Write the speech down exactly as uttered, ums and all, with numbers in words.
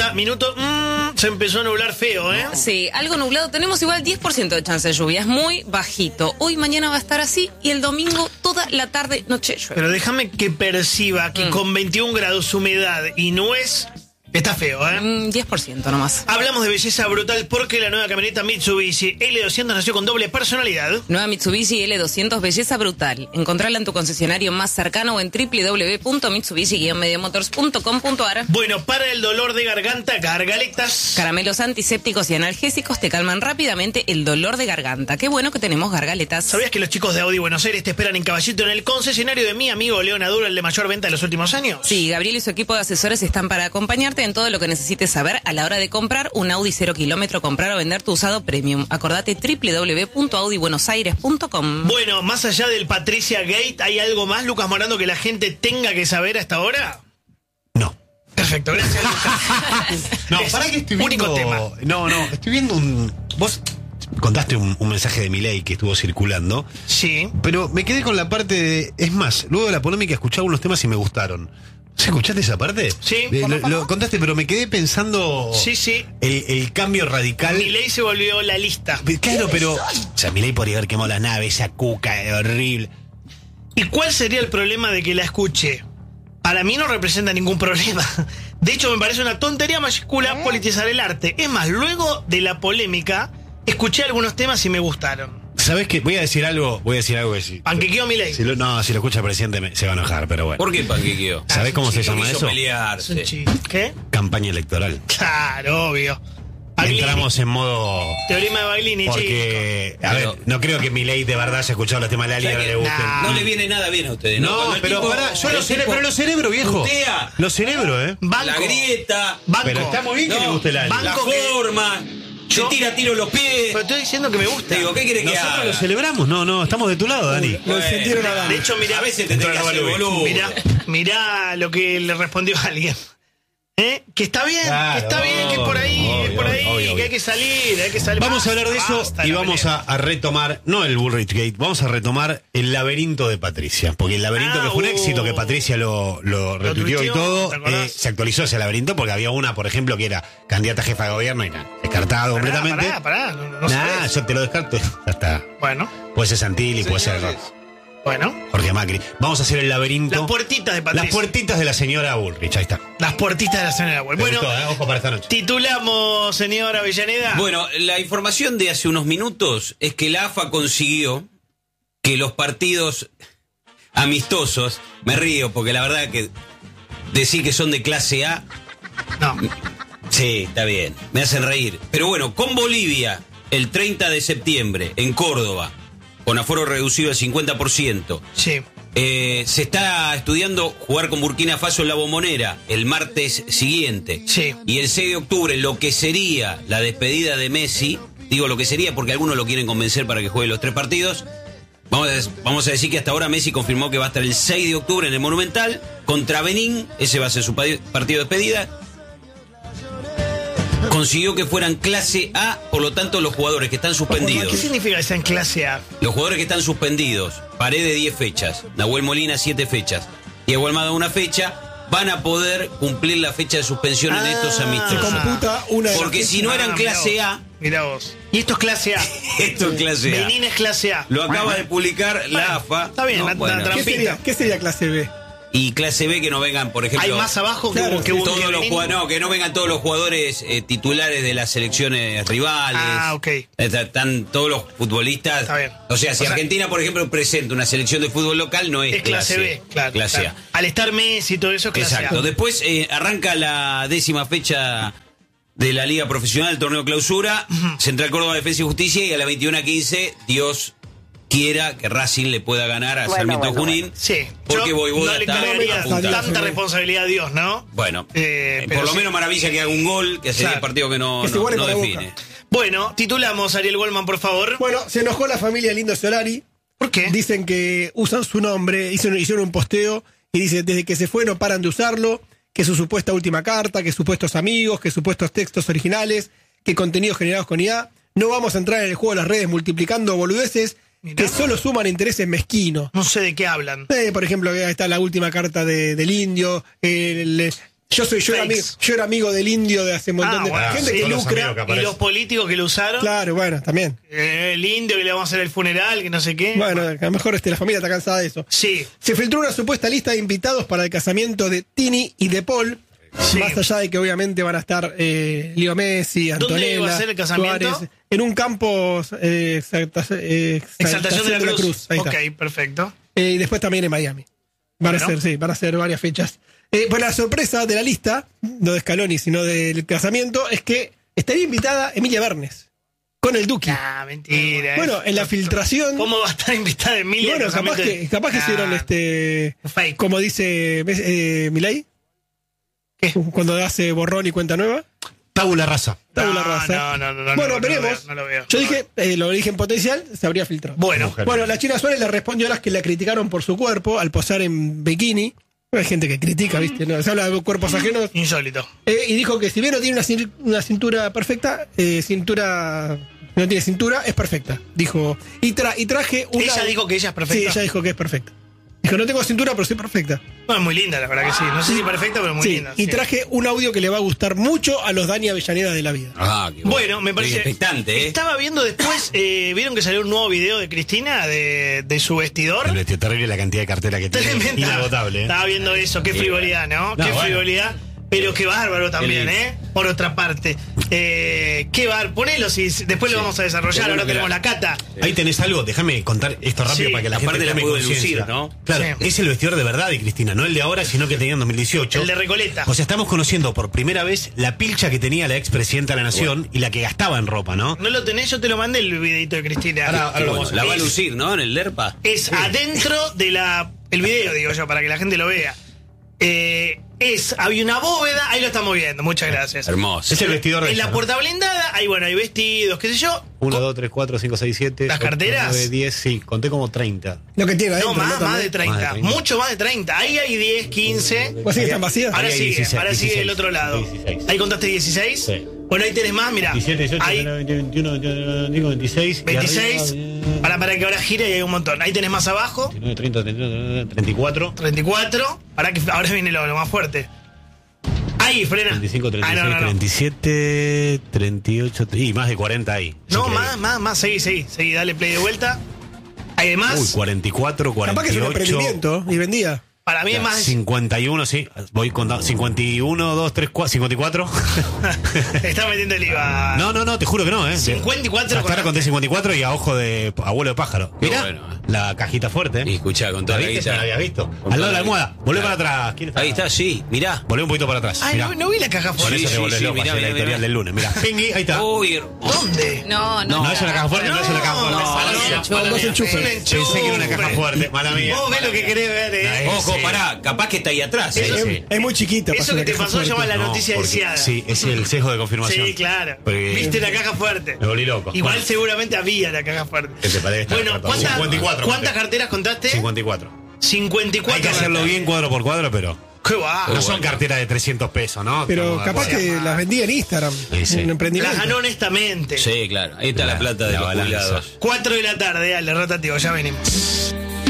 Minuto, mmm, se empezó a nublar feo, ¿eh? Sí, algo nublado. Tenemos igual diez por ciento de chance de lluvia. Es muy bajito. Hoy, mañana va a estar así y el domingo toda la tarde, noche llueve. Pero déjame que perciba que mm. con veintiún grados, humedad y nuez, está feo, ¿eh? Mm, diez por ciento nomás. Hablamos de belleza brutal porque la nueva camioneta Mitsubishi L doscientos nació con doble personalidad. Nueva Mitsubishi L doscientos, belleza brutal. Encontrala en tu concesionario más cercano o en doble u doble u doble u punto mitsubishi guion media motors punto com punto a r. Bueno, para el dolor de garganta, Gargaletas. Caramelos antisépticos y analgésicos te calman rápidamente el dolor de garganta. Qué bueno que tenemos Gargaletas. ¿Sabías que los chicos de Audi Buenos Aires te esperan en Caballito en el concesionario de mi amigo León Aduro, el de mayor venta de los últimos años? Sí, Gabriel y su equipo de asesores están para acompañarte en todo lo que necesites saber a la hora de comprar un Audi cero kilómetro, comprar o vender tu usado premium. Acordate doble u doble u doble u punto audi buenos aires punto com. Bueno, más allá del Patricia Gate, ¿hay algo más, Lucas Morando, que la gente tenga que saber hasta ahora? No. Perfecto, gracias, Lucas. No, para que estoy viendo... Único tema. No, no, estoy viendo un... Vos contaste un, un mensaje de Milei que estuvo circulando. Sí. Pero me quedé con la parte de... Es más, luego de la polémica escuché algunos temas y me gustaron. ¿Escuchaste esa parte? Sí. Eh, lo, lo contaste, pero me quedé pensando... Sí, sí. El, el cambio radical... Milei se volvió la lista. Claro, pero... O sea, Milei podría haber quemado la nave, esa cuca, es horrible. ¿Y cuál sería el problema de que la escuche? Para mí no representa ningún problema. De hecho, me parece una tontería mayúscula ¿Eh? politizar el arte. Es más, luego de la polémica, escuché algunos temas y me gustaron. ¿Sabés qué? Voy a decir algo, voy a decir algo que sí. ¿Panquequeó Milei? Si lo, no, si lo escucha el presidente me, se va a enojar, pero bueno. ¿Por qué panquequeó? ¿Sabés ah, cómo se llama Quiso eso? Pelearse. ¿Qué? Campaña electoral. Claro, obvio. Baglini. Entramos en modo... Teorema de Baglini, Porque, chico. a ver, Pero- no creo que Milei de verdad haya escuchado los temas de la Liga y no le gusten. Nah. No le viene nada bien a ustedes, ¿no? No, Cuando el pero tipo- pará, yo el lo cere- tipo pero lo cerebro, viejo. putea Lo cerebro, ¿eh? Banco. la grieta, Banco. Pero está muy bien que No, le guste la banco. la Liga. que- forma, Yo- se tira tiro los pies. Pero estoy diciendo que me gusta. Te digo, ¿qué quiere que Nosotros haga? lo celebramos, no, no, estamos de tu lado, Dani. Bueno, De hecho, mirá, a veces te Entró tenés que la hacer Balubí. boludo. mirá, mirá lo que le respondió a alguien. ¿Eh? Que está bien, Claro, que está bien, que por ahí, obvio, es por ahí, obvio, obvio. que hay que salir, hay que salir. Vamos a Basta, hablar de eso basta, y la vamos pelea. a, a retomar, no el Bullrich Gate, vamos a retomar el laberinto de Patricia. Porque el laberinto Ah, que fue un uh. éxito, que Patricia lo, lo retuiteó y tuiteó, todo, ¿te acordás? eh, se actualizó ese laberinto porque había una, por ejemplo, que era candidata a jefa de gobierno y nada, descartado Pará, completamente. Pará, pará, no, no Nah, sabés. yo te lo descarto. Ya está. Bueno, Puede ser Santilli, puede ser bueno. Jorge Macri. Vamos a hacer el laberinto. Las puertitas de Patricia. Las puertitas de la señora Bullrich, ahí está. Las puertitas de la señora. Me Bueno, gustó, ¿eh? Ojo para esta noche. titulamos, señora Avellaneda. Bueno, la información de hace unos minutos es que la A F A consiguió que los partidos amistosos, me río porque la verdad que decir que son de clase A, No. sí, está bien, me hacen reír. Pero bueno, con Bolivia, el treinta de septiembre, en Córdoba, con aforo reducido al cincuenta por ciento. Sí. Eh, se está estudiando jugar con Burkina Faso en la Bombonera el martes siguiente. Sí. Y el seis de octubre, lo que sería la despedida de Messi, digo lo que sería porque algunos lo quieren convencer para que juegue los tres partidos. Vamos a, vamos a decir que hasta ahora Messi confirmó que va a estar el seis de octubre en el Monumental contra Benín. Ese va a ser su pa- partido de despedida. Consiguió que fueran clase A, por lo tanto los jugadores que están ¿Qué suspendidos. significa que sea en clase A? Los jugadores que están suspendidos, Paredes diez fechas, Nahuel Molina siete fechas, Diego Almada una fecha, van a poder cumplir la fecha de suspensión en Ah, estos se amistosos. computa una de Porque las si no eran Ah, clase mirá A, vos. Mirá vos. Y esto es clase A. esto es clase A. Benín es clase A. Lo acaba de publicar Bueno, la A F A. está bien, la- la ¿Qué trampita. sería, ¿Qué sería clase B? Y clase B que no vengan, por ejemplo. Hay más abajo que, Claro, que, sí, que todos los Benín. jugadores, no, que no vengan todos los jugadores eh, titulares de las selecciones rivales. Ah, ok. Está- Están todos los futbolistas. Está bien. O sea, si O sea, Argentina, por ejemplo, presenta una selección de fútbol local, no es, Es clase B, claro. Clase claro. A. Al estar Messi y todo eso es clase Exacto. A. Después eh, arranca la décima fecha de la Liga Profesional, el torneo clausura. Central Córdoba, Defensa y Justicia. Y a la veintiuna quince, Dios quiera que Racing le pueda ganar a Sarmiento Junín. Sí. Porque Yo Voivoda no le está cargaría apuntado. tanta responsabilidad a Dios, ¿no? Bueno, Eh, eh, pero por lo sí. menos maravilla que haga un gol, que sería Claro. el partido que no, Que se no- guarde no para define. Boca. Bueno, titulamos, Ariel Goldman, por favor. Bueno, se enojó la familia Lindo Solari. ¿Por qué? Dicen que usan su nombre, hicieron, hicieron un posteo y dice, desde que se fue no paran de usarlo, que su supuesta última carta, que supuestos amigos, que supuestos textos originales, que contenidos generados con I A. No vamos a entrar en el juego de las redes multiplicando boludeces Mirá. que solo suman intereses mezquinos. No sé de qué hablan. Eh, por ejemplo, ahí está la última carta de, del indio, el, Yo soy yo era, Fakes. amigo, yo era amigo del indio de hace un montón Ah, de bueno, gente sí, que todos los lucra. amigos que Y aparecen. los políticos que lo usaron. Claro, bueno, también. Eh, el indio que le vamos a hacer el funeral, que no sé qué. Bueno, a lo mejor este, la familia está cansada de eso. Sí. Se filtró una supuesta lista de invitados para el casamiento de Tini y de Paul. Sí. Más allá de que obviamente van a estar eh, Leo Messi, ¿Dónde Antonella, iba a ser el casamiento? Suárez, en un campo eh, exalta- eh, Exaltación de la Cruz. Ahí ok, está. perfecto. Eh, y después también en Miami. Van Bueno. a ser, sí, van a ser varias fechas. Eh, pues la sorpresa de la lista, no de Scaloni, sino del casamiento, es que estaría invitada Emilia Bernes con el Duki. Ah, mentira. Bueno, eh. en la filtración. ¿Cómo va a estar invitada Y Emilia? bueno, al capaz casamiento que, de- capaz que Ah, hicieron este. Fake. Como dice eh, Milei. ¿Qué? Cuando hace borrón y cuenta nueva. Tabula rasa. Tabula No, rasa. no, no, no, no, bueno, no, no lo veremos. veo, no lo veo. Yo dije, eh, lo dije en potencial, se habría filtrado. Bueno, Mujer. Bueno, la China Suárez le respondió a las que la criticaron por su cuerpo al posar en bikini. Hay gente que critica, ¿viste? No, se habla de cuerpos ajenos. insólito. Eh, y dijo que si bien no tiene una, cin- una cintura perfecta, eh, cintura. No tiene cintura, es perfecta. Dijo. Y, tra- y traje una. ¿Ella dijo que ella es perfecta? Sí, ella dijo que es perfecta. Dijo, no tengo cintura, pero soy perfecta. No, es muy linda, la verdad que sí. No sé si perfecta, pero muy Sí, linda. y sí. traje un audio que le va a gustar mucho a los Dani Avellaneda de la vida. Ah, qué Bueno, me Estoy parece. expectante, ¿eh? Estaba viendo después, eh, vieron que salió un nuevo video de Cristina de, de su vestidor. El vestido terrible, la cantidad de cartera que tiene. Tremenda. Inagotable. ¿eh? Estaba viendo eso, qué Sí, frivolidad, ¿no? No, qué bueno. frivolidad. Pero qué bárbaro también, lindo. ¿eh? Por otra parte. Eh, qué bárbaro. Ponelo, si después lo Sí. vamos a desarrollar. Seguro Ahora que tenemos la- la cata. Ahí tenés algo, déjame contar esto rápido Sí, para que la aparte gente la tome pudo conciencia. lucir, ¿no? Claro, Sí. es el vestidor de verdad de Cristina, no el de ahora, sino que tenía en dos mil dieciocho. El de Recoleta. O sea, estamos conociendo por primera vez la pilcha que tenía la expresidenta de la Nación y la que gastaba en ropa, ¿no? No lo tenés, yo te lo mandé el videito de Cristina. Ahora- ahora Qué lo bueno, vamos a- la va a Es- lucir, ¿no? En el DERPA. Es adentro de la. El video, digo yo, para que la gente lo vea. Eh, es, había una bóveda, ahí lo estamos viendo, muchas gracias. Hermoso. Es el vestidor de En ella, la ¿no? puerta blindada, ahí bueno, hay vestidos, qué sé yo. uno, dos, tres, cuatro, cinco, seis, siete. ¿Las carteras? nueve, diez, sí, conté como treinta. Lo que tiene adentro. No, más, ¿no? más de También. treinta, Más de treinta. mucho más de treinta. Ahí hay diez, quince. ¿Vos sí que están vacías? Ahora Ahí hay sigue, dieciséis, ahora sigue dieciséis, el otro lado. dieciséis. Ahí contaste dieciséis. Sí. Bueno, ahí tenés más, mira. diecisiete, dieciocho, Ahí, diecinueve, veinte, veintiuno, veintiuno, veintiséis. y veintiséis. arriba, Para, para que ahora gire y hay un montón. Ahí tenés más abajo. veintinueve, treinta, treinta y uno, treinta y cuatro. treinta y cuatro. Para que ahora viene lo, lo más fuerte. Ahí, frena. treinta y cinco, treinta y Ah, seis, no, no, no. treinta y siete, treinta y ocho, y más de cuarenta ahí. Es No, increíble. más, más, más. Seguí, seguí. Seguí, dale play de vuelta. Hay de más. Uy, cuarenta y cuatro, Capaz que es un cuarenta y ocho. emprendimiento y vendía. Para mí es más. cincuenta y uno, sí. Voy contando. cincuenta y uno, dos, tres, cuatro, cincuenta y cuatro. Está metiendo el I V A. No, no, no, te juro que no, ¿eh? cincuenta y cuatro Hasta ahora conté cincuenta y cuatro y a ojo de abuelo de pájaro. Qué Mira, bueno, eh. la cajita fuerte, ¿eh? Y escuchá, con ¿La toda la viste? guita. ¿No la habías visto? Con Al lado toda de la la almohada. guita. Volvé Claro. para atrás. ¿Quién está? Ahí está, sí, mirá. Volvé un poquito para atrás. Ay, mirá. no, no vi la caja Por fuerte. Sí, eso te sí, volvés sí, loco, mirá, así la mirá, editorial mirá. del lunes. Mirá, Pingui, ahí está. Uy, ¿Dónde? No, no. No, no es una caja fuerte, no, es una caja fuerte. No, Mala no, mía. mala Dos mía. enchufes. Un Pensé que era una caja fuerte. Mala mía. Vos ves lo que querés ver, eh. ojo, sí. pará, capaz que está ahí atrás. Eso ¿eh? sí. Es, es muy chiquita. para Eso ser que una te caja pasó se fuerte. llama la No, noticia porque- deseada. Sí, es el sesgo de confirmación. Sí, claro. Porque- Viste la caja fuerte. Me volví loco. Igual Bueno. seguramente había la caja fuerte. Que te parece estar Bueno, tratado. ¿cuántas, cincuenta y cuatro, ¿cuántas conté. carteras contaste? cincuenta y cuatro. cincuenta y cuatro. Hay que hacerlo carteras. bien cuadro por cuadro, pero Qué va. no Qué son bueno. carteras de trescientos pesos, ¿no? Pero Estamos de capaz acuerdo. que las vendía en Instagram. Sí, sí. Un emprendimiento. Las ganó honestamente. Sí, claro. Ahí está la, La- plata de la los balanza. jubilados. cuatro de la tarde, dale, rotativo, ya venimos.